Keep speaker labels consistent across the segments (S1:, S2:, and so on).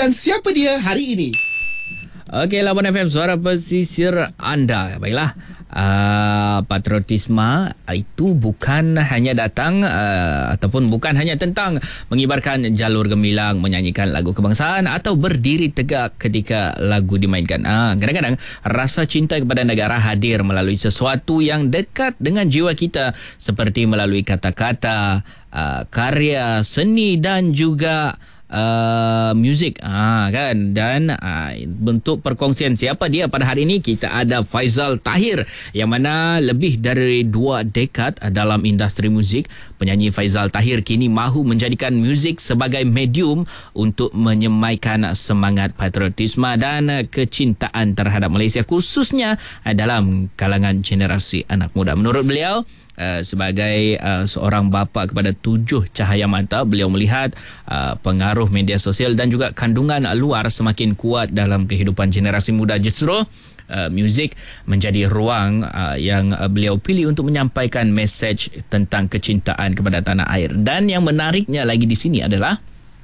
S1: dan siapa dia hari ini?
S2: Okey, Labuan FM, suara pesisir anda. Baiklah, patriotisme itu bukan hanya datang ataupun bukan hanya tentang mengibarkan jalur gemilang, menyanyikan lagu kebangsaan atau berdiri tegak ketika lagu dimainkan. Kadang-kadang rasa cinta kepada negara hadir melalui sesuatu yang dekat dengan jiwa kita, seperti melalui kata-kata, karya seni dan juga muzik kan. Dan bentuk perkongsian siapa dia pada hari ini, kita ada Faizal Tahir yang mana lebih dari 2 dekad dalam industri muzik. Penyanyi Faizal Tahir kini mahu menjadikan muzik sebagai medium untuk menyemaikan semangat patriotisme dan kecintaan terhadap Malaysia, khususnya dalam kalangan generasi anak muda. Menurut beliau, sebagai seorang bapa kepada 7 cahaya mata, beliau melihat pengaruh media sosial dan juga kandungan luar semakin kuat dalam kehidupan generasi muda. Justru muzik menjadi ruang yang beliau pilih untuk menyampaikan mesej tentang kecintaan kepada tanah air. Dan yang menariknya lagi di sini adalah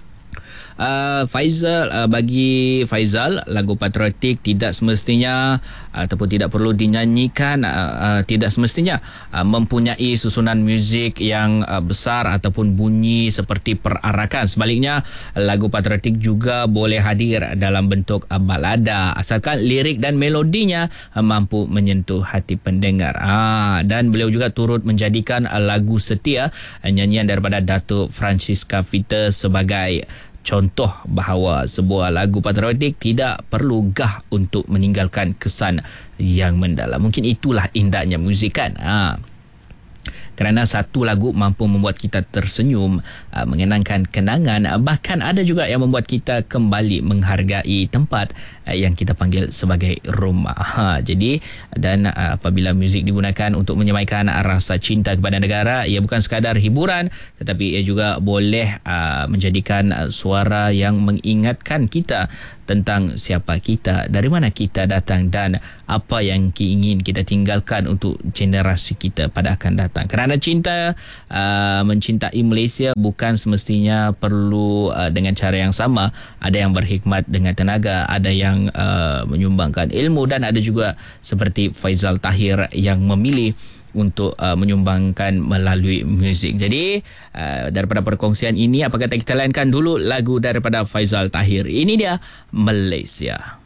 S2: bagi Faizal, lagu patriotik tidak semestinya ataupun tidak perlu dinyanyikan, tidak semestinya mempunyai susunan muzik yang besar ataupun bunyi seperti perarakan. Sebaliknya, lagu patriotik juga boleh hadir dalam bentuk balada, asalkan lirik dan melodinya mampu menyentuh hati pendengar. Dan beliau juga turut menjadikan lagu Setia, nyanyian daripada Datuk Francisca Vita, sebagai contoh bahawa sebuah lagu patriotik tidak perlu gah untuk meninggalkan kesan yang mendalam. Mungkin itulah indahnya muzik kan. Kerana satu lagu mampu membuat kita tersenyum, mengenangkan kenangan, bahkan ada juga yang membuat kita kembali menghargai tempat yang kita panggil sebagai rumah. Jadi, dan apabila muzik digunakan untuk menyemaikan rasa cinta kepada negara, ia bukan sekadar hiburan, tetapi ia juga boleh menjadikan suara yang mengingatkan kita tentang siapa kita, dari mana kita datang dan apa yang ingin kita tinggalkan untuk generasi kita pada akan datang. Kerana cinta, mencintai Malaysia bukan semestinya perlu dengan cara yang sama. Ada yang berhikmat dengan tenaga, ada yang menyumbangkan ilmu, dan ada juga seperti Faizal Tahir yang memilih untuk menyumbangkan melalui muzik. Jadi daripada perkongsian ini, apa kata kita lainkan dulu lagu daripada Faizal Tahir. Ini dia Malaysia.